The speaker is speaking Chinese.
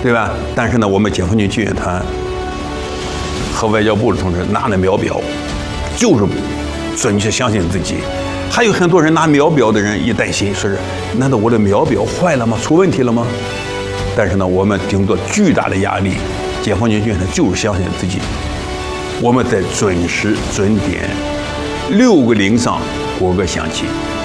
对吧？但是呢，我们解放军救援团和外交部的同志拿了秒表，就是准确相信自己。还有很多人拿秒表的人一担心，说是难道我的秒表坏了吗？出问题了吗？但是呢，我们顶着巨大的压力，解放军军团就是相信自己，我们在准时准点6个0上国歌响起。